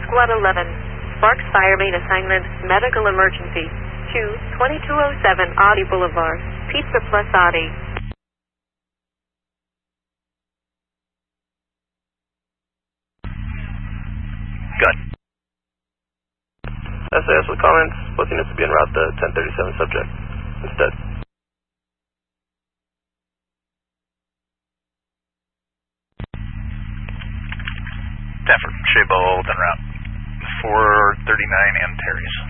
Squad 11. Sparks Fire Main Assignment, Medical Emergency. 2207 Audi Boulevard. Pizza Plus Audi. Good. SAS with comments, supposed to be en route to 1037 subject instead. Stanford, Shea both en route. 439 and Terry's.